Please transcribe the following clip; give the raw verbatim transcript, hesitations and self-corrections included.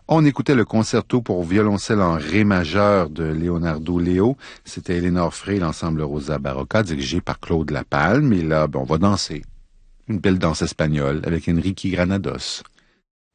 On écoutait le concerto pour violoncelle en ré majeur de Leonardo Leo. C'était Éléonore Frey, l'ensemble Rosa Barocca, dirigé par Claude Lapalme. Et là, ben, on va danser. Une belle danse espagnole avec Enrique Granados.